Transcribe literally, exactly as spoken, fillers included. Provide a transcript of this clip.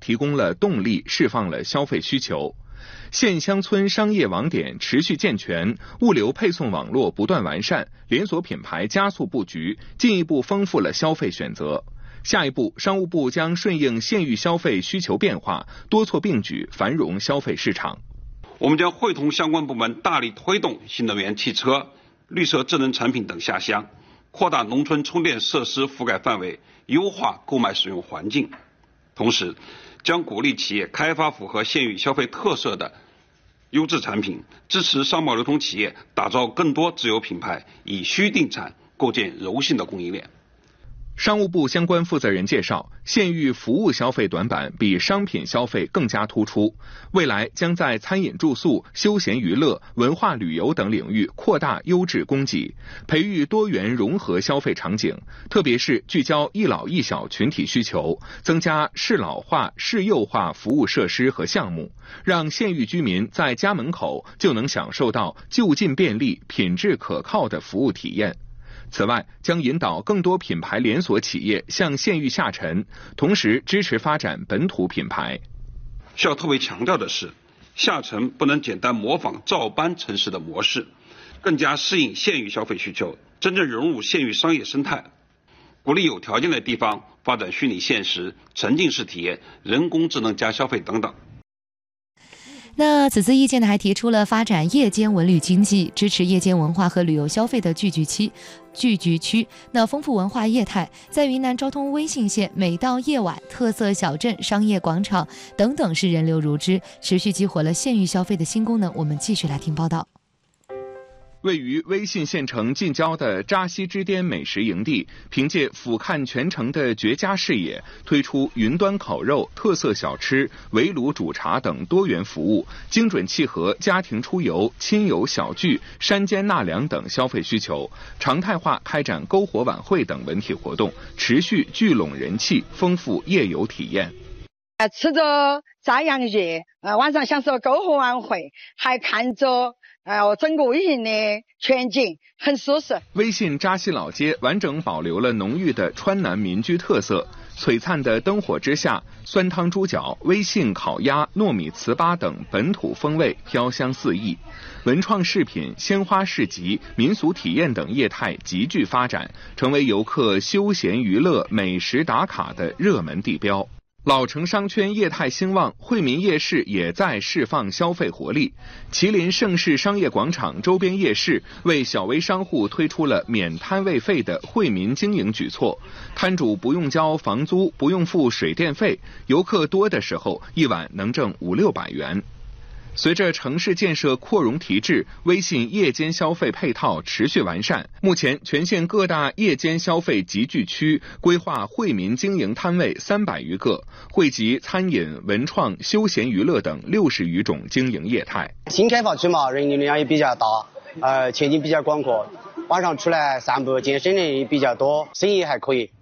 提供了动力，释放了消费需求。县乡村商业网点持续健全，物流配送网络不断完善，连锁品牌加速布局，进一步丰富了消费选择。下一步，商务部将顺应县域消费需求变化，多措并举，繁荣消费市场。 我们将会同相关部门大力推动新能源汽车、绿色智能产品等下乡，扩大农村充电设施覆盖范围，优化购买使用环境。同时，将鼓励企业开发符合县域消费特色的优质产品，支持商贸流通企业打造更多自有品牌，以需定产，构建柔性的供应链。 商务部相关负责人介绍，县域服务消费短板比商品消费更加突出，未来将在餐饮住宿、休闲娱乐、文化旅游等领域扩大优质供给，培育多元融合消费场景，特别是聚焦一老一小群体需求，增加适老化、适幼化服务设施和项目，让县域居民在家门口就能享受到就近便利、品质可靠的服务体验。此外，将引导更多品牌连锁企业向县域下沉，同时支持发展本土品牌。 需要特别强调的是，下沉不能简单模仿照搬城市的模式，更加适应县域消费需求，真正融入县域商业生态，鼓励有条件的地方发展虚拟现实、沉浸式体验、人工智能加消费等等。 那此次意见呢，还提出了发展夜间文旅经济，支持夜间文化和旅游消费的聚集区。聚集区，那丰富文化业态，在云南昭通威信县，每到夜晚，特色小镇、商业广场等等是人流如织，持续激活了县域消费的新功能。我们继续来听报道。 位于威信县城近郊的扎西之巅美食营地，凭借俯瞰全城的绝佳视野，推出云端烤肉、特色小吃、围炉煮茶等多元服务，精准契合家庭出游、亲友小聚、山间纳凉等消费需求，常态化开展篝火晚会等文体活动，持续聚拢人气，丰富夜游体验。 吃着炸洋芋，呃，晚上享受篝火晚会，还看着呃整个威信的全景，很舒适。 威信扎西老街完整保留了浓郁的川南民居特色，璀璨的灯火之下，酸汤猪脚、威信烤鸭、糯米糍粑等本土风味飘香四溢。文创饰品、鲜花市集、民俗体验等业态急剧发展，成为游客休闲娱乐、美食打卡的热门地标。老城商圈业态兴旺，惠民夜市也在释放消费活力。麒麟盛世商业广场周边夜市为小微商户推出了免摊位费的惠民经营举措，摊主不用交房租，不用付水电费，游客多的时候一晚能挣五六百元。随着城市建设扩容提质，微信夜间消费配套持续完善。目前，全县各大夜间消费集聚区规划惠民经营摊位三百余个，汇集餐饮、文创、休闲娱乐等六十余种经营业态。 新开发区嘛，人流量也比较大，呃，前景比较广阔。晚上出来散步、健身的人也比较多，生意还可以。